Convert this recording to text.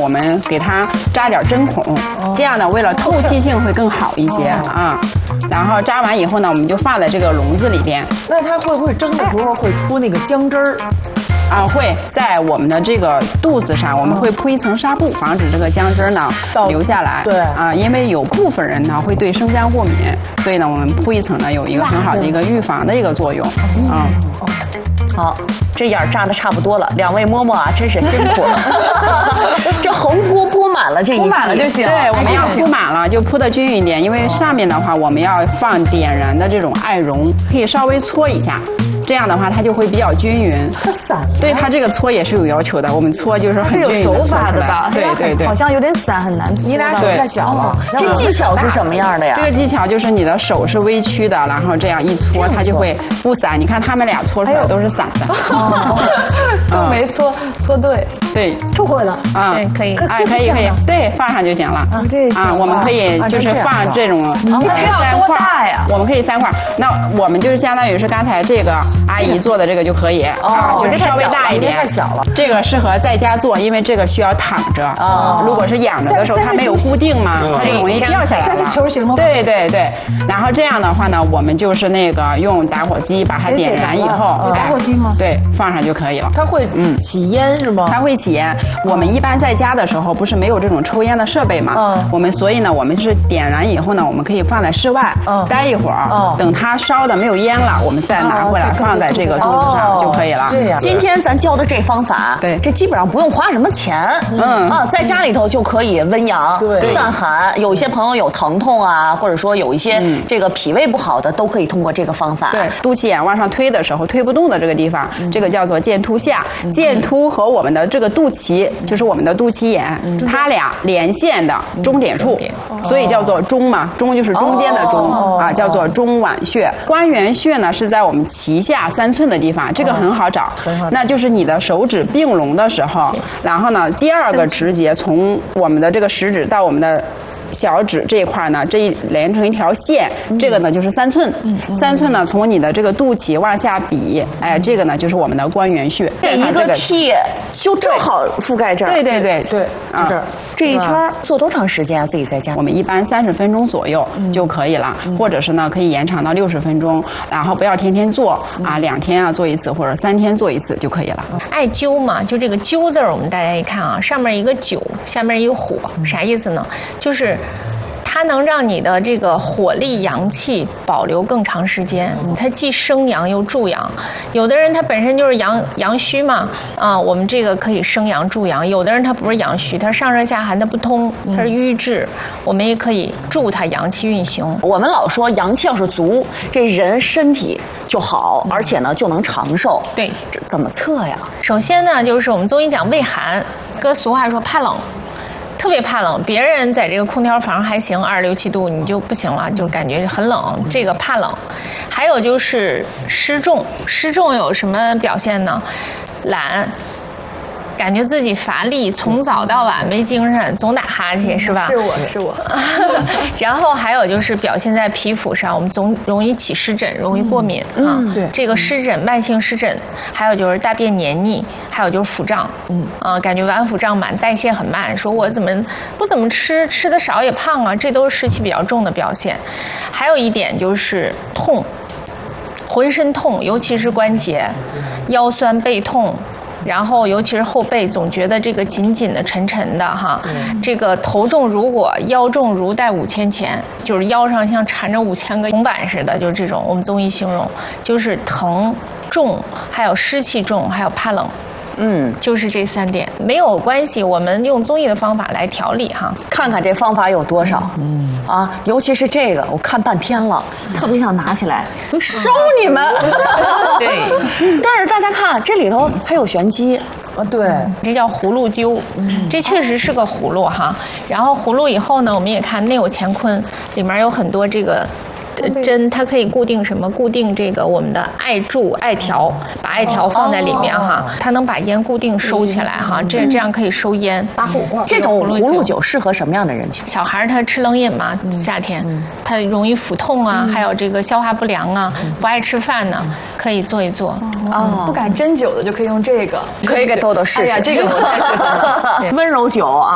我们给它扎点针孔，这样呢，为了透气性会更好一些啊。然后扎完以后呢，我们就放在这个笼子里边。 那它会不会蒸的时候会出那个姜汁儿？ 啊，会在我们的这个肚子上，我们会铺一层纱布，防止这个姜汁呢流下来。 对啊，因为有部分人呢会对生姜过敏，所以呢，我们铺一层呢有一个很好的一个预防的一个作用。 好，这眼扎的差不多了，两位嬷嬷啊，真是辛苦了。这横铺满了这一铺满了就行。 对，我们要铺满了，就铺的均匀一点，因为上面的话我们要放点燃的这种艾绒，可以稍微搓一下。这样的话，它就会比较均匀。 它散， 对它这个搓也是有要求的。我们搓就是很均匀的搓出来。 是有手法的吧？ 对对对， 好像有点散，很难。 你俩手太小了。 这技巧是什么样的呀？ 这个技巧就是你的手是微曲的，然后这样一搓，它就会不散。你看他们俩搓出来都是散的。 都没搓对。 对， 就会了。 啊， 对，可以。 哎，可以，对，放上就行了。啊，我们可以就是放这种 3块呀。 我们可以3块。那我们就是相当于是刚才这个阿姨做的这个就可以啊，就是稍微大一点。 太小了， 这个适合在家做，因为这个需要躺着。如果是仰着的时候，它没有固定嘛，它就容易掉下来。 3个球行吗？ 对对对。然后这样的话呢，我们就是那个用打火机把它点燃以后， 有打火机吗？ 对，放上就可以了。 它会起烟是吗？ 它会起烟。我们一般在家的时候不是没有这种抽烟的设备嘛？我们所以呢，我们是点燃以后呢，我们可以放在室外待一会儿，等它烧的没有烟了，我们再拿回来放在这个肚子上就可以了。 这样， 今天咱教的这方法， 对， 这基本上不用花什么钱，在家里头就可以温阳、散寒。有一些朋友有疼痛啊，或者说有一些这个脾胃不好的，都可以通过这个方法。 对，肚脐眼往上推的时候推不动的这个地方，这个叫做剑突下。剑突和我们的这个肚脐，就是我们的肚脐眼，它俩连线的中点处，所以叫做中嘛，中就是中间的中啊，叫做中脘穴。关元穴呢是在我们脐下3寸的地方，这个很好找，那就是你的手指并拢的时候，然后呢，第2个指节从我们的这个食指到我们的小指这一块呢，这连成一条线，这个呢就是3寸，3寸呢从你的这个肚脐往下比，哎，这个呢就是我们的关元穴。 这一个贴就正好覆盖这儿。 对对对对，这儿这一圈做多长时间啊？自己在家？ 我们一般30分钟左右就可以了，或者是呢可以延长到60分钟，然后不要天天做啊，2天啊做一次或者3天做一次就可以了。 艾灸嘛，就这个灸字儿，我们大家一看啊，上面一个灸，下面一个火，啥意思呢？就是它能让你的这个火力、阳气保留更长时间。它既生阳又助阳。有的人他本身就是阳虚嘛，我们这个可以生阳助阳。有的人他不是阳虚，他上热下寒，他不通，他是瘀滞，我们也可以助他阳气运行。 我们老说阳气要是足，这人身体就好，而且呢就能长寿。 对， 这怎么测呀？ 首先呢，就是我们中医讲畏寒，搁俗话说怕冷。特别怕冷，别人在这个空调房还行，26、27度，你就不行了，就感觉很冷。这个怕冷，还有就是湿重，湿重有什么表现呢？懒。感觉自己乏力，从早到晚没精神，总打哈欠，是吧？ 是我。 然后还有就是表现在皮肤上，我们总容易起湿疹，容易过敏啊。 对， 这个湿疹、慢性湿疹，还有就是大便黏腻，还有就是腹胀，感觉脘腹胀满，代谢很慢。说我不怎么吃，吃的少也胖啊，这都是湿气比较重的表现。还有一点就是痛，浑身痛，尤其是关节，腰酸背痛。然后尤其是后背总觉得这个紧紧的沉沉的哈，这个头重如裹，腰重如带5000钱，就是腰上像缠着5000个铜板似的，就是这种我们中医形容就是疼重，还有湿气重，还有怕冷。就是这3点没有关系，我们用中医的方法来调理哈。 看看这方法有多少，尤其是这个，我看半天了，特别想拿起来收你们。 对， 但是大家看这里头还有玄机。 对， 这叫葫芦灸，这确实是个葫芦哈。然后葫芦以后呢，我们也看内有乾坤，里面有很多这个。针它可以固定什么？固定这个我们的艾柱、艾条，把艾条放在里面哈，它能把烟固定收起来哈，这样可以收烟。 这种葫芦灸适合什么样的人群？ 小孩他吃冷饮嘛，夏天他容易腹痛啊，还有这个消化不良啊，不爱吃饭呢，可以做一做。 不敢针灸的就可以用这个， 可以给豆豆试试。 哎呀，这个温柔灸啊。